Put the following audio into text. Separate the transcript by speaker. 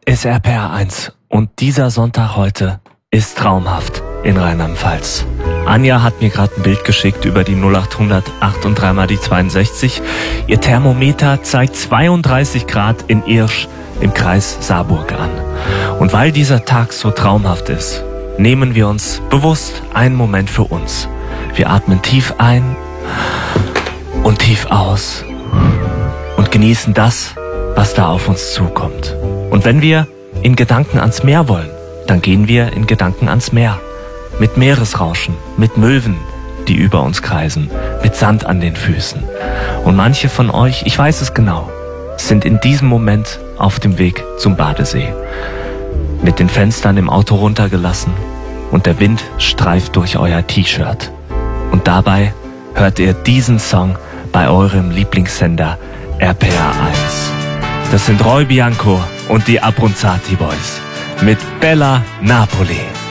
Speaker 1: ist RPR1 und dieser Sonntag heute ist traumhaft in Rheinland-Pfalz. Anja hat mir gerade ein Bild geschickt über die 0800 8 und 3 mal die 62. Ihr Thermometer zeigt 32 Grad in Irsch im Kreis Saarburg an. Und weil dieser Tag so traumhaft ist, nehmen wir uns bewusst einen Moment für uns. Wir atmen tief ein und tief aus und genießen das, was da auf uns zukommt. Und wenn wir in Gedanken ans Meer wollen, dann gehen wir in Gedanken ans Meer. Mit Meeresrauschen, mit Möwen, die über uns kreisen, mit Sand an den Füßen. Und manche von euch, ich weiß es genau, sind in diesem Moment auf dem Weg zum Badesee. Mit den Fenstern im Auto runtergelassen und der Wind streift durch euer T-Shirt. Und dabei hört ihr diesen Song bei eurem Lieblingssender RPR1. Das sind Roy Bianco und die Abronzati Boys mit Bella Napoli.